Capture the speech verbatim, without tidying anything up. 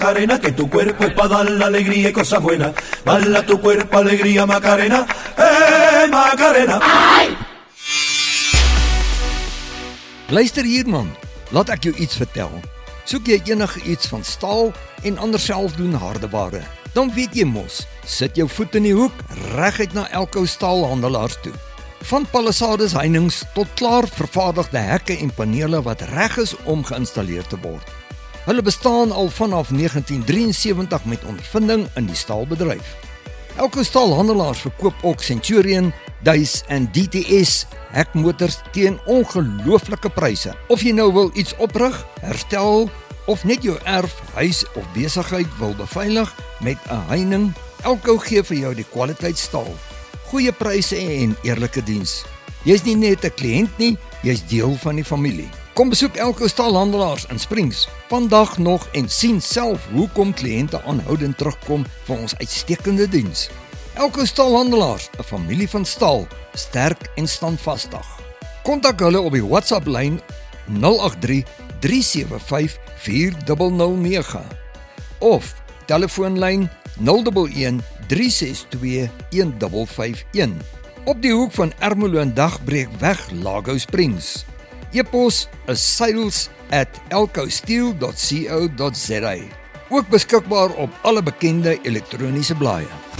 Macarena, que tu cuerpo es para dar la alegría y cosas buenas. Bala tu cuerpo, alegría, Macarena. Eh, Macarena. Ai! Luister hier man, laat ek jou iets vertel. Soek jy enige iets van staal en ander selfdoen hardeware, dan weet jy mos, sit jou voet in die hoek, reguit na Elko staalhandelaars toe. Van palisades heininge tot klaar vervaardigde hekke en panele wat reg is om geïnstalleer te word. Hulle bestaan al vanaf negentien drieënsewentig met ondervinding in die staalbedryf. Elko staalhandelaars verkoop ook Centurion, Duis en D T S hekmotors teen ongelooflike pryse. Of jy nou wil iets oprig, herstel of net jou erf, huis of besigheid wil beveilig met 'n heining, Elko gee vir jou die kwaliteit staal. Goeie pryse en eerlike diens. Jy's nie net 'n kliënt nie, jy's deel van die familie. Kom besoek Elko staalhandelaars in Springs vandag nog en sien self hoekom kliënte aanhoudend terugkom vir ons uitstekende diens. Elko staalhandelaars, 'n familie van staal, sterk en standvastig. Kontak hulle op die WhatsApp lyn nul agt drie, drie sewe vyf, vier nul nul nege of telefoonlyn nul een een, drie ses twee, een vyf vyf een. Op die hoek van Ermelo en Dagbreekweg, Lago Springs. E-pos is sales at elkosteel dot co dot za. Ook beskikbaar op alle bekende elektroniese blaaie.